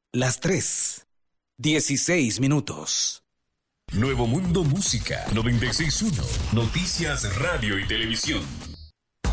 Las 3:16. Nuevo Mundo Música 96.1. Noticias, radio y televisión.